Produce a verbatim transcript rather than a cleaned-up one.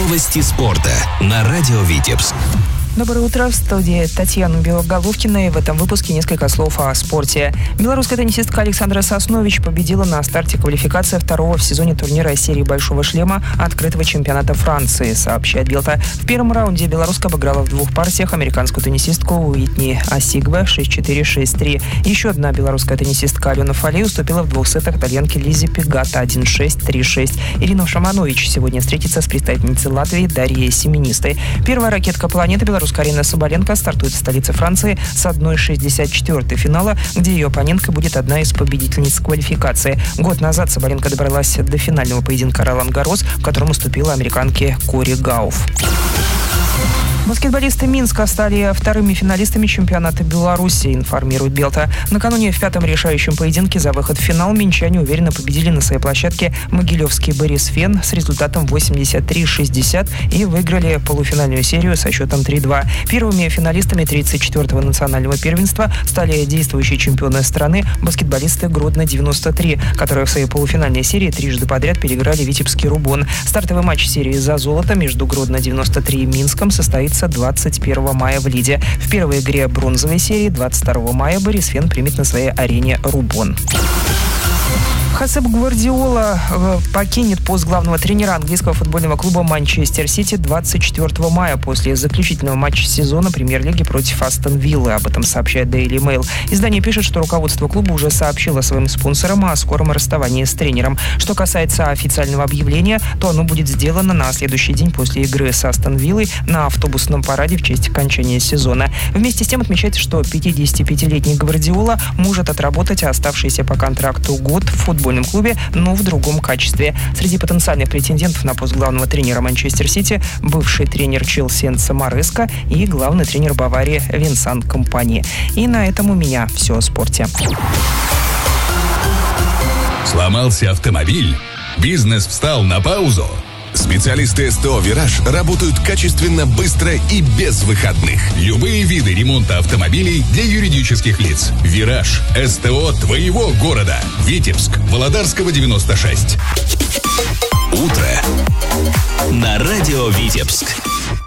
Новости спорта на радио Витебск. Доброе утро, в студии Татьяна Белоголовкина, и в этом выпуске несколько слов о спорте. Белорусская теннисистка Александра Соснович победила на старте квалификации второго в сезоне турнира серии «Большого шлема» открытого чемпионата Франции, сообщает Белта. В первом раунде белоруска обыграла в двух партиях американскую теннисистку Уитни Осигбе шесть четыре - шесть три. Еще одна белорусская теннисистка Алена Фалей уступила в двух сетах итальянке Лизе Пегато один шесть - три шесть. Ирина Шаманович сегодня встретится с представительницей Латвии Дарьей Семенистой. Первая ракетка планеты, белорусская Арина Соболенко, стартует в столице Франции с одной шестьдесят четыре финала, где ее оппоненткой будет одна из победительниц квалификации. Год назад Соболенко добралась до финального поединка Ролан-Гаррос, в котором уступила американке Кори Гауф. Баскетболисты Минска стали вторыми финалистами чемпионата Беларуси, информирует Белта. Накануне в пятом решающем поединке за выход в финал минчане уверенно победили на своей площадке могилевский Борисфен с результатом восемьдесят три шестьдесят и выиграли полуфинальную серию со счетом три два. Первыми финалистами тридцать четвёртого национального первенства стали действующие чемпионы страны баскетболисты Гродно девяносто три, которые в своей полуфинальной серии трижды подряд переиграли витебский Рубон. Стартовый матч серии за золото между Гродно девяносто три и Минском состоится двадцать первого мая в Лиде. В первой игре бронзовой серии двадцать второго мая Борисфен примет на своей арене Рубон. Хосеп Гвардиола покинет пост главного тренера английского футбольного клуба «Манчестер Сити» двадцать четвёртого мая после заключительного матча сезона премьер-лиги против Астон Виллы. Об этом сообщает Daily Mail. Издание пишет, что руководство клуба уже сообщило своим спонсорам о скором расставании с тренером. Что касается официального объявления, то оно будет сделано на следующий день после игры с Астон Виллой на автобусном параде в честь окончания сезона. Вместе с тем отмечается, что пятидесятипятилетний Гвардиола может отработать оставшийся по контракту год в футбольном клубе, но в другом качестве. Среди потенциальных претендентов на пост главного тренера Манчестер Сити бывший тренер Челси Энцо Мареско и главный тренер Баварии Винсент Компани. И на этом у меня все о спорте. Сломался автомобиль? Бизнес встал на паузу? Специалисты СТО «Вираж» работают качественно, быстро и без выходных. Любые виды ремонта автомобилей для юридических лиц. «Вираж» – СТО твоего города. Витебск, Володарского, девяносто шесть. Утро на радио Витебск.